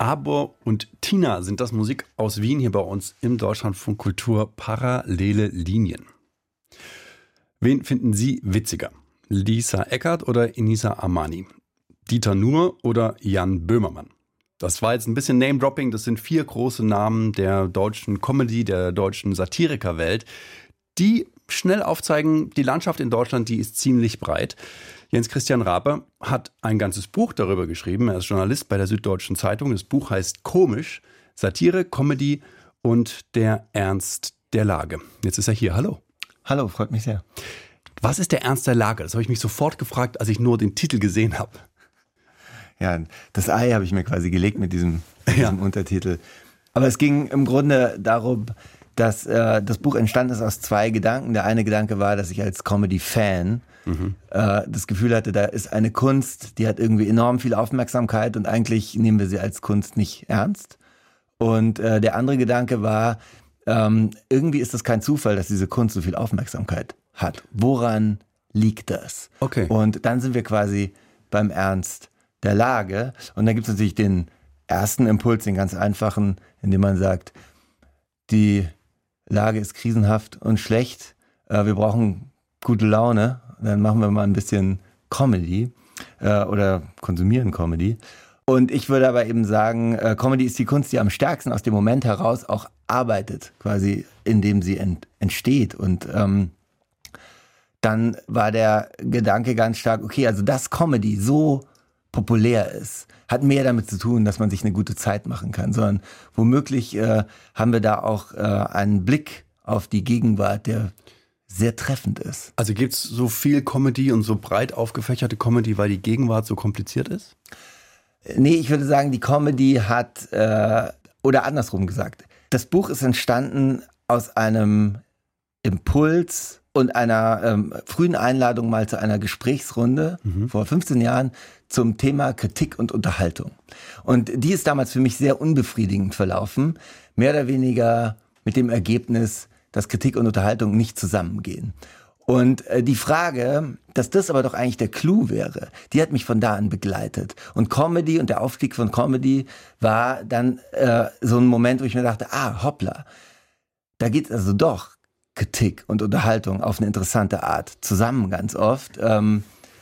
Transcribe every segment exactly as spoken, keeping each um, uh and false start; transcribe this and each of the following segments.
Abor und Tina sind das, Musik aus Wien hier bei uns im Deutschlandfunk Kultur, parallele Linien. Wen finden Sie witziger? Lisa Eckert oder Enisa Armani? Dieter Nuhr oder Jan Böhmermann? Das war jetzt ein bisschen Name-Dropping. Das sind vier große Namen der deutschen Comedy, der deutschen Satirikerwelt, die schnell aufzeigen, die Landschaft in Deutschland, die ist ziemlich breit. Jens Christian Rabe hat ein ganzes Buch darüber geschrieben. Er ist Journalist bei der Süddeutschen Zeitung. Das Buch heißt Komisch, Satire, Comedy und der Ernst der Lage. Jetzt ist er hier. Hallo. Hallo, freut mich sehr. Was ist der Ernst der Lage? Das habe ich mich sofort gefragt, als ich nur den Titel gesehen habe. Ja, das Ei habe ich mir quasi gelegt mit diesem, mit diesem ja. Untertitel. Aber es ging im Grunde darum, dass äh, das Buch entstanden ist aus zwei Gedanken. Der eine Gedanke war, dass ich als Comedy-Fan mhm. äh, das Gefühl hatte, da ist eine Kunst, die hat irgendwie enorm viel Aufmerksamkeit und eigentlich nehmen wir sie als Kunst nicht ernst. Und äh, der andere Gedanke war, ähm, irgendwie ist das kein Zufall, dass diese Kunst so viel Aufmerksamkeit hat. Woran liegt das? Okay. Und dann sind wir quasi beim Ernst der Lage. Und dann gibt es natürlich den ersten Impuls, den ganz einfachen, indem man sagt, die Lage ist krisenhaft und schlecht. Äh, wir brauchen gute Laune. Dann machen wir mal ein bisschen Comedy äh, oder konsumieren Comedy. Und ich würde aber eben sagen, äh, Comedy ist die Kunst, die am stärksten aus dem Moment heraus auch arbeitet, quasi indem sie ent- entsteht. Und ähm, dann war der Gedanke ganz stark, okay, also dass Comedy so populär ist, hat mehr damit zu tun, dass man sich eine gute Zeit machen kann, sondern womöglich äh, haben wir da auch äh, einen Blick auf die Gegenwart, der sehr treffend ist. Also gibt es so viel Comedy und so breit aufgefächerte Comedy, weil die Gegenwart so kompliziert ist? Nee, ich würde sagen, die Comedy hat, äh, oder andersrum gesagt, das Buch ist entstanden aus einem Impuls und einer ähm, frühen Einladung mal zu einer Gesprächsrunde mhm. vor fünfzehn Jahren zum Thema Kritik und Unterhaltung. Und die ist damals für mich sehr unbefriedigend verlaufen, mehr oder weniger mit dem Ergebnis, dass Kritik und Unterhaltung nicht zusammengehen. Und äh, die Frage, dass das aber doch eigentlich der Clou wäre, die hat mich von da an begleitet. Und Comedy und der Aufstieg von Comedy war dann äh, so ein Moment, wo ich mir dachte, ah, hoppla, da geht also doch Kritik und Unterhaltung auf eine interessante Art zusammen ganz oft. Ähm,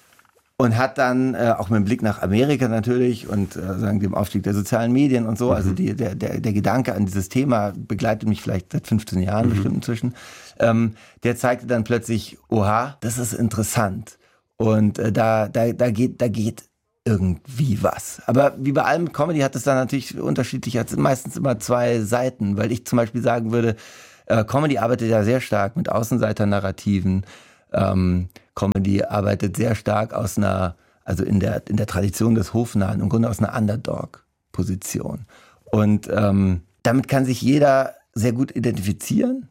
und hat dann äh, auch mit dem Blick nach Amerika natürlich und äh, sagen dem Aufstieg der sozialen Medien und so, mhm. also die, der, der, der Gedanke an dieses Thema begleitet mich vielleicht seit fünfzehn Jahren mhm. bestimmt inzwischen. Ähm, der zeigte dann plötzlich, oha, das ist interessant. Und äh, da, da, da geht, da geht irgendwie was. Aber wie bei allem Comedy hat es dann natürlich unterschiedlich, hat meistens immer zwei Seiten, weil ich zum Beispiel sagen würde, äh, Comedy arbeitet ja sehr stark mit Außenseiter-Narrativen. Ähm, Comedy arbeitet sehr stark aus einer, also in der, in der Tradition des Hofnahen, im Grunde aus einer Underdog-Position. Und ähm, damit kann sich jeder sehr gut identifizieren.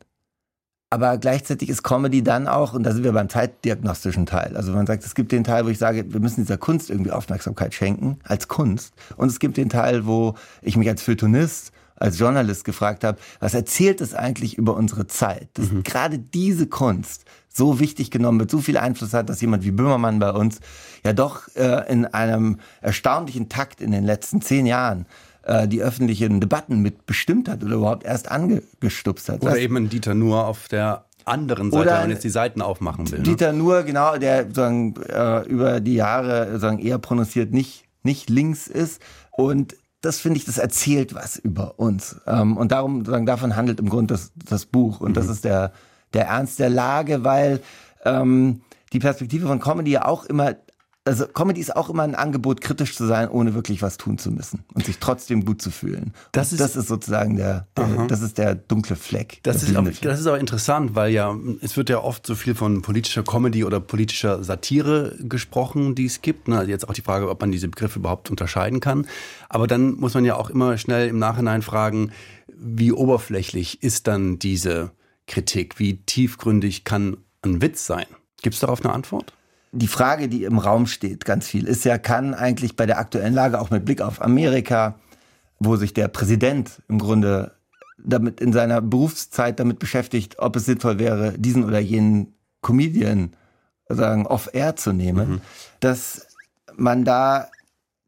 Aber gleichzeitig ist Comedy dann auch, und da sind wir beim zeitdiagnostischen Teil, also man sagt, es gibt den Teil, wo ich sage, wir müssen dieser Kunst irgendwie Aufmerksamkeit schenken, als Kunst. Und es gibt den Teil, wo ich mich als Feuilletonist, als Journalist gefragt habe, was erzählt es eigentlich über unsere Zeit? Dass mhm. gerade diese Kunst so wichtig genommen wird, so viel Einfluss hat, dass jemand wie Böhmermann bei uns ja doch äh, in einem erstaunlichen Takt in den letzten zehn Jahren äh, die öffentlichen Debatten mit bestimmt hat oder überhaupt erst angestupst hat. Oder das, eben ein Dieter Nuhr auf der anderen Seite, wenn man jetzt die Seiten aufmachen will. Dieter ne? Nuhr, genau, der sozusagen, äh, über die Jahre sozusagen eher prononciert nicht, nicht links ist. Und das finde ich, das erzählt was über uns. Ähm, und darum, sozusagen, davon handelt im Grunde das, das Buch. Und mhm. das ist der, der Ernst der Lage, weil ähm, die Perspektive von Comedy ja auch immer, also Comedy ist auch immer ein Angebot, kritisch zu sein, ohne wirklich was tun zu müssen und sich trotzdem gut zu fühlen. Das, ist, das ist sozusagen der, der das ist der dunkle Fleck. Das ist, auch, das ist aber interessant, weil ja, es wird ja oft so viel von politischer Comedy oder politischer Satire gesprochen, die es gibt. Also jetzt auch die Frage, ob man diese Begriffe überhaupt unterscheiden kann. Aber dann muss man ja auch immer schnell im Nachhinein fragen, wie oberflächlich ist dann diese Kritik? Wie tiefgründig kann ein Witz sein? Gibt es darauf eine Antwort? Die Frage, die im Raum steht, ganz viel, ist ja, kann eigentlich bei der aktuellen Lage, auch mit Blick auf Amerika, wo sich der Präsident im Grunde damit in seiner Berufszeit damit beschäftigt, ob es sinnvoll wäre, diesen oder jenen Comedian sagen off-air zu nehmen, mhm. dass man da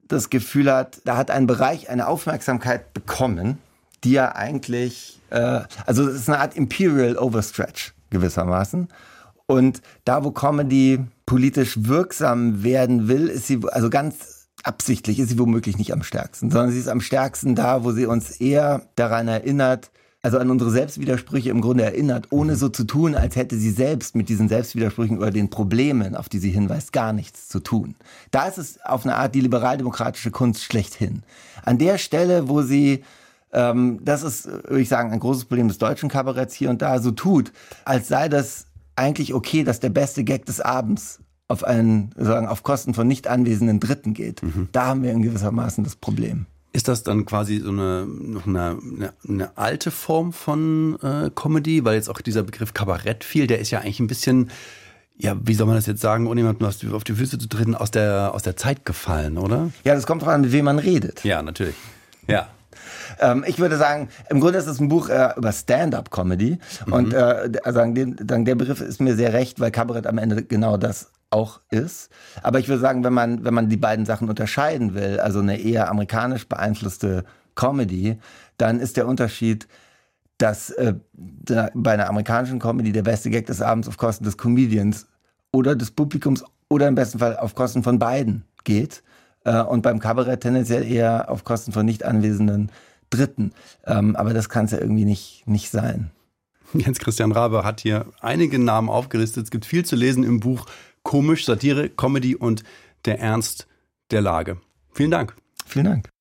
das Gefühl hat, da hat ein Bereich eine Aufmerksamkeit bekommen, die ja eigentlich, äh, also es ist eine Art Imperial Overstretch gewissermaßen. Und da, wo Comedy politisch wirksam werden will, ist sie, also ganz absichtlich, ist sie womöglich nicht am stärksten, sondern sie ist am stärksten da, wo sie uns eher daran erinnert, also an unsere Selbstwidersprüche im Grunde erinnert, ohne so zu tun, als hätte sie selbst mit diesen Selbstwidersprüchen oder den Problemen, auf die sie hinweist, gar nichts zu tun. Da ist es auf eine Art die liberaldemokratische Kunst schlechthin. An der Stelle, wo sie, ähm, das ist, würde ich sagen, ein großes Problem des deutschen Kabaretts hier und da, so tut, als sei das eigentlich okay, dass der beste Gag des Abends auf einen, sagen, auf Kosten von nicht anwesenden Dritten geht. Mhm. Da haben wir in gewissermaßen das Problem. Ist das dann quasi so eine, noch eine, eine, eine alte Form von äh, Comedy? Weil jetzt auch dieser Begriff Kabarett fiel, der ist ja eigentlich ein bisschen, ja, wie soll man das jetzt sagen, ohne jemandem auf die Füße zu treten, aus der, aus der Zeit gefallen, oder? Ja, das kommt drauf an, mit wem man redet. Ja, natürlich. Ja. Ähm, ich würde sagen, im Grunde ist es ein Buch äh, über Stand-up-Comedy. Mhm. Und äh, also den, der Begriff ist mir sehr recht, weil Kabarett am Ende genau das auch ist. Aber ich würde sagen, wenn man, wenn man die beiden Sachen unterscheiden will, also eine eher amerikanisch beeinflusste Comedy, dann ist der Unterschied, dass äh, da, bei einer amerikanischen Comedy der beste Gag des Abends auf Kosten des Comedians oder des Publikums oder im besten Fall auf Kosten von beiden geht. Äh, und beim Kabarett tendenziell eher auf Kosten von nicht anwesenden Dritten. Ähm, aber das kann es ja irgendwie nicht, nicht sein. Jens Christian Rabe hat hier einige Namen aufgelistet. Es gibt viel zu lesen im Buch Komisch, Satire, Comedy und der Ernst der Lage. Vielen Dank. Vielen Dank.